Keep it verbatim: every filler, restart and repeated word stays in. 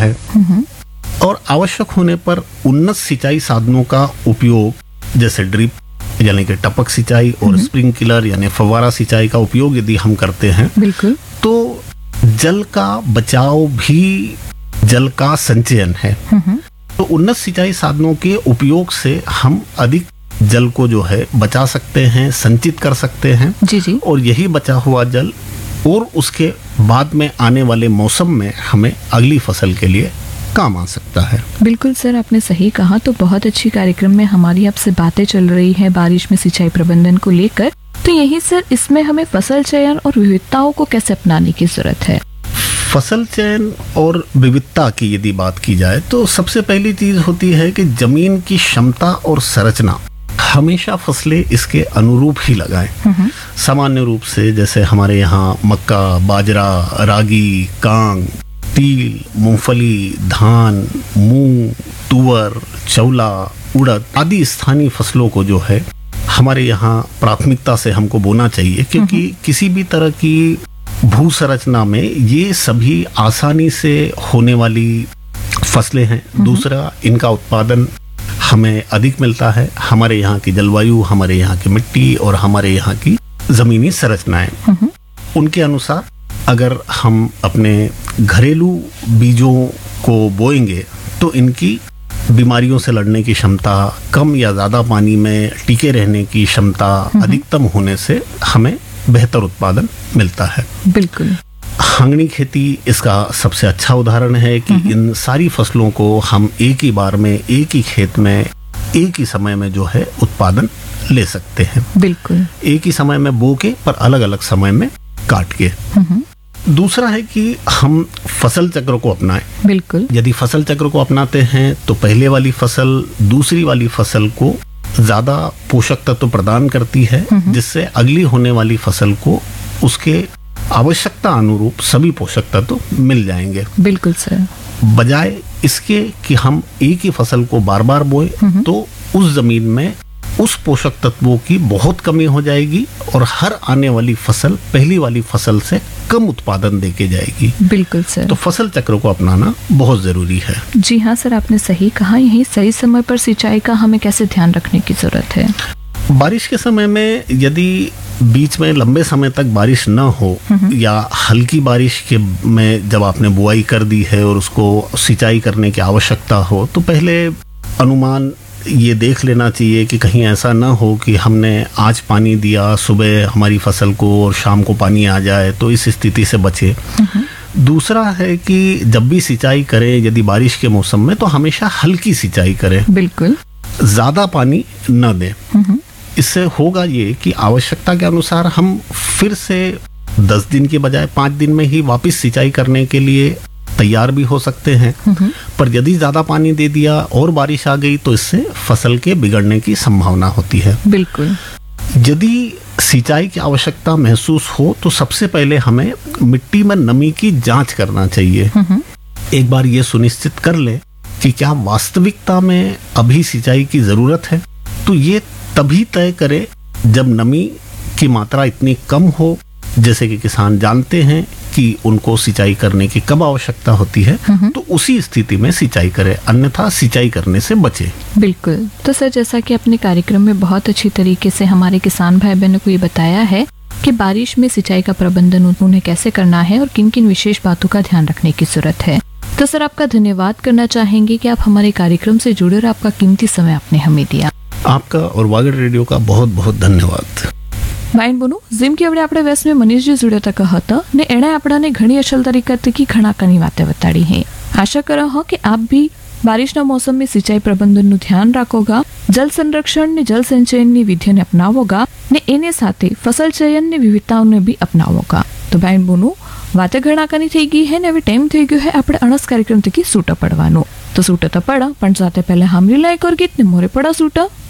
है और आवश्यक होने पर उन्नत सिंचाई साधनों का उपयोग जैसे ड्रिप यानी कि टपक सिंचाई और स्प्रिंकलर यानी फव्वारा सिंचाई का उपयोग यदि हम करते हैं बिल्कुल तो जल का बचाव भी जल का संचयन है। तो उन्नत सिंचाई साधनों के उपयोग से हम अधिक जल को जो है बचा सकते हैं, संचित कर सकते हैं जी जी और यही बचा हुआ जल और उसके बाद में आने वाले मौसम में हमें अगली फसल के लिए काम आ सकता है। बिल्कुल सर, आपने सही कहा। तो बहुत अच्छी कार्यक्रम में हमारी आपसे बातें चल रही है बारिश में सिंचाई प्रबंधन को लेकर। तो यही सर, इसमें हमें फसल चयन और विविधताओं को कैसे अपनाने की जरूरत है? फसल चयन और विविधता की यदि बात की जाए तो सबसे पहली चीज होती है कि जमीन की क्षमता और संरचना हमेशा फसलें इसके अनुरूप ही लगाएं। सामान्य रूप से जैसे हमारे यहाँ मक्का, बाजरा, रागी, कांग, तिल, मूंगफली, धान, मूंग, तुअर, चौला, उड़द आदि स्थानीय फसलों को जो है हमारे यहाँ प्राथमिकता से हमको बोना चाहिए, क्योंकि किसी भी तरह की भू संरचना में ये सभी आसानी से होने वाली फसलें हैं। दूसरा, इनका उत्पादन हमें अधिक मिलता है। हमारे यहाँ की जलवायु, हमारे यहाँ की मिट्टी और हमारे यहाँ की जमीनी संरचनाएं, उनके अनुसार अगर हम अपने घरेलू बीजों को बोएंगे तो इनकी बीमारियों से लड़ने की क्षमता, कम या ज्यादा पानी में टिके रहने की क्षमता अधिकतम होने से हमें बेहतर उत्पादन मिलता है। बिल्कुल। हांगनी खेती इसका सबसे अच्छा उदाहरण है कि इन सारी फसलों को हम एक ही बार में, एक ही खेत में, एक ही समय में जो है उत्पादन ले सकते हैं। बिल्कुल। एक ही समय में बो के पर अलग अलग समय में काट के। दूसरा है कि हम फसल चक्र को अपनाएं। बिल्कुल। यदि फसल चक्र को अपनाते हैं तो पहले वाली फसल दूसरी वाली फसल को ज्यादा पोषक तत्व प्रदान करती है, जिससे अगली होने वाली फसल को उसके आवश्यकता अनुरूप सभी पोषक तत्व मिल जाएंगे। बिल्कुल सर। बजाय इसके कि हम एक ही फसल को बार बार बोए तो उस जमीन में उस पोषक तत्वों की बहुत कमी हो जाएगी और हर आने वाली फसल पहली वाली फसल से कम उत्पादन देके जाएगी। बिल्कुल सर। तो फसल चक्र को अपनाना बहुत जरूरी है। जी हाँ सर, आपने सही कहा। यही सही समय पर सिंचाई का हमें कैसे ध्यान रखने की जरूरत है? बारिश के समय में यदि बीच में लंबे समय तक बारिश न हो या हल्की बारिश के में जब आपने बुआई कर दी है और उसको सिंचाई करने की आवश्यकता हो, तो पहले अनुमान ये देख लेना चाहिए कि कहीं ऐसा ना हो कि हमने आज पानी दिया, सुबह हमारी फसल को और शाम को पानी आ जाए, तो इस स्थिति से बचे। दूसरा है कि जब भी सिंचाई करें यदि बारिश के मौसम में, तो हमेशा हल्की सिंचाई करें। बिल्कुल। ज्यादा पानी न दें। इससे होगा ये कि आवश्यकता के अनुसार हम फिर से दस दिन के बजाय पाँच दिन में ही वापस सिंचाई करने के लिए तैयार भी हो सकते हैं। पर यदि ज्यादा पानी दे दिया और बारिश आ गई तो इससे फसल के बिगड़ने की संभावना होती है। बिल्कुल। यदि सिंचाई की आवश्यकता महसूस हो तो सबसे पहले हमें मिट्टी में नमी की जांच करना चाहिए। एक बार ये सुनिश्चित कर ले कि क्या वास्तविकता में अभी सिंचाई की जरूरत है। तो ये तभी तय करे जब नमी की मात्रा इतनी कम हो, जैसे कि किसान जानते हैं कि उनको सिंचाई करने की कब आवश्यकता होती है, तो उसी स्थिति में सिंचाई करे, अन्यथा सिंचाई करने से बचे। बिल्कुल। तो सर, जैसा कि अपने कार्यक्रम में बहुत अच्छी तरीके से हमारे किसान भाई बहनों को ये बताया है कि बारिश में सिंचाई का प्रबंधन उन्हें कैसे करना है और किन किन विशेष बातों का ध्यान रखने की जरूरत है। तो सर, आपका धन्यवाद करना चाहेंगे कि आप हमारे कार्यक्रम से जुड़े और आपका कीमती समय आपने हमें दिया। आपका और वागड़ रेडियो का बहुत बहुत धन्यवाद। ભાઈ બોનું જેમ કે આપણે આપણે વેસ્ટમાં મનીષજી જોડ્યા હતા હતા ને એણે આપણાને ઘણી અસલ તરીકે ઘણાકાની વાતે બતાડી है। आशा करा हो कि आप भी बारिशना मौसम में सिंचाई प्रबंधन नु ध्यान राखोगा, जल संरक्षण ने जल संचयन ની વિધિને અપનાવોગા ને એને સાથે फसल चयन ने विविधताओं भी अपनावोगा। तो ભાઈ બોનું વાતે ઘણાકાની થઈ ગઈ है ને હવે ટાઈમ થઈ ગયો है આપણે અણસ કાર્યક્રમ થકી છૂટા પડવાનો। તો છૂટા તો પડા પણ સાથે પહેલા હામરી લાયક ઓર ગીત ને મોરે પડા છૂટા।